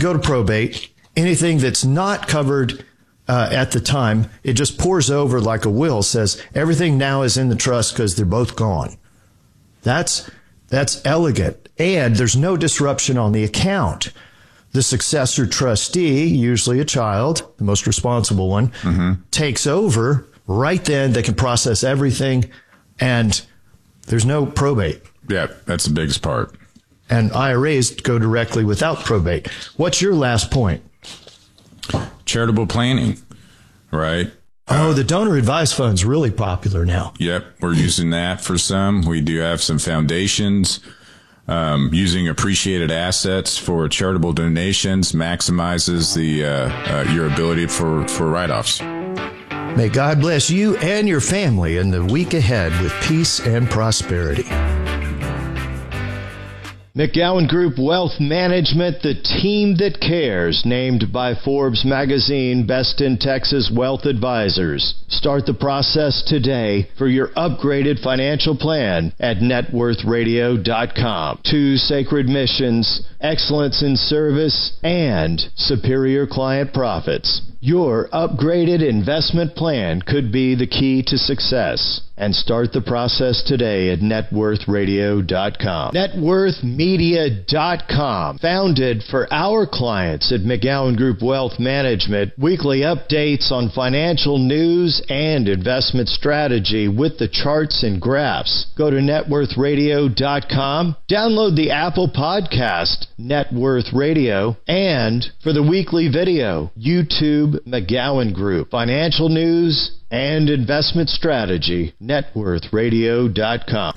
go to probate, anything that's not covered at the time, it just pours over like a will, says everything now is in the trust because they're both gone. That's elegant. And there's no disruption on the account. The successor trustee, usually a child, the most responsible one, takes over. Right then, they can process everything, and there's no probate. Yeah, that's the biggest part. And IRAs go directly without probate. What's your last point? Charitable planning, right? Oh, the donor advised fund's really popular now. Yep, we're using that for some. We do have some foundations using appreciated assets for charitable donations maximizes the your ability for write-offs. May God bless you and your family in the week ahead with peace and prosperity. McGowan Group Wealth Management, the team that cares, named by Forbes magazine Best in Texas Wealth Advisors. Start the process today for your upgraded financial plan at networthradio.com. 2 sacred missions, excellence in service, and superior client profits. Your upgraded investment plan could be the key to success. And start the process today at networthradio.com. Networthmedia.com. Founded for our clients at McGowan Group Wealth Management. Weekly updates on financial news and investment strategy with the charts and graphs. Go to networthradio.com. Download the Apple Podcast, Net Worth Radio. And for the weekly video, YouTube McGowan Group. Financial news and investment strategy, networthradio.com.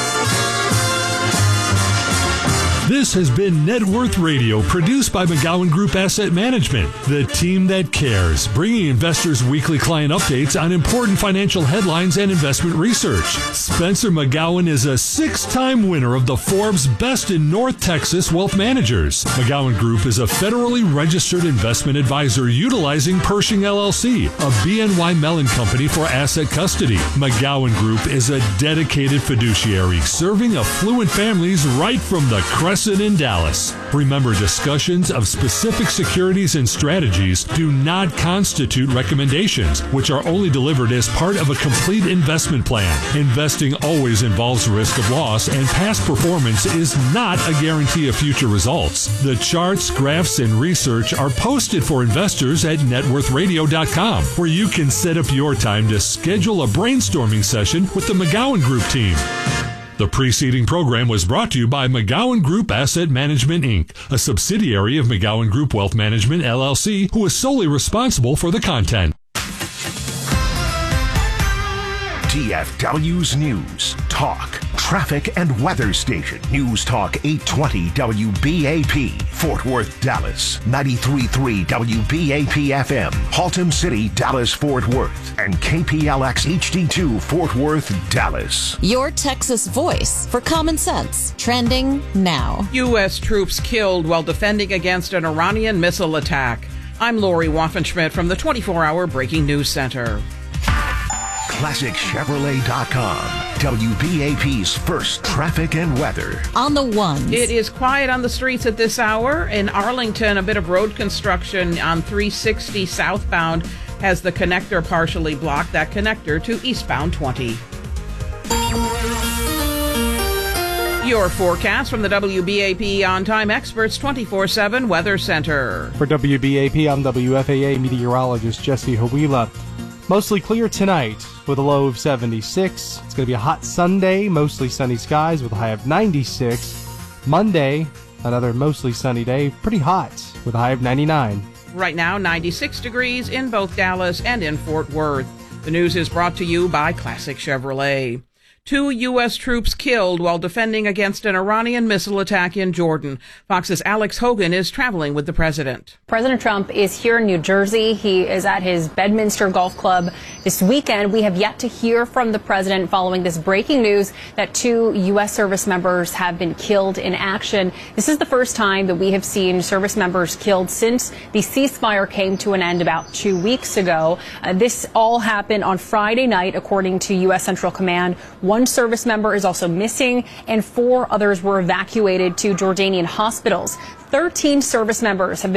This has been Net Worth Radio, produced by McGowan Group Asset Management, the team that cares, bringing investors weekly client updates on important financial headlines and investment research. Spencer McGowan is a 6-time winner of the Forbes Best in North Texas Wealth Managers. McGowan Group is a federally registered investment advisor utilizing Pershing LLC, a BNY Mellon company for asset custody. McGowan Group is a dedicated fiduciary serving affluent families right from the Crescent in Dallas. Remember, discussions of specific securities and strategies do not constitute recommendations, which are only delivered as part of a complete investment plan. Investing always involves risk of loss, and past performance is not a guarantee of future results. The charts, graphs, and research are posted for investors at networthradio.com, where you can set up your time to schedule a brainstorming session with the McGowan Group team. The preceding program was brought to you by McGowan Group Asset Management, Inc., a subsidiary of McGowan Group Wealth Management, LLC, who is solely responsible for the content. DFW's News, Talk, Traffic and Weather Station. News Talk 820 WBAP, Fort Worth, Dallas. 93.3 WBAP FM, Haltom City, Dallas, Fort Worth. And KPLX HD2, Fort Worth, Dallas. Your Texas voice for common sense. Trending now. U.S. troops killed while defending against an Iranian missile attack. I'm Lori Waffenschmidt from the 24-hour Breaking News Center. ClassicChevrolet.com, WBAP's first traffic and weather. On the ones. It is quiet on the streets at this hour. In Arlington, a bit of road construction on 360 southbound has the connector partially blocked, that connector to eastbound 20. Your forecast from the WBAP On-Time Experts 24/7 Weather Center. For WBAP, I'm WFAA meteorologist Jesse Hawila. Mostly clear tonight with a low of 76. It's going to be a hot Sunday, mostly sunny skies with a high of 96. Monday, another mostly sunny day, pretty hot with a high of 99. Right now, 96 degrees in both Dallas and in Fort Worth. The news is brought to you by Classic Chevrolet. 2 U.S. troops killed while defending against an Iranian missile attack in Jordan. Fox's Alex Hogan is traveling with the president. President Trump is here in New Jersey. He is at his Bedminster Golf Club this weekend. We have yet to hear from the president following this breaking news that 2 U.S. service members have been killed in action. This is the first time that we have seen service members killed since the ceasefire came to an end about 2 weeks ago. This all happened on Friday night, according to U.S. Central Command. 1 service member is also missing, and 4 others were evacuated to Jordanian hospitals. 13 service members have been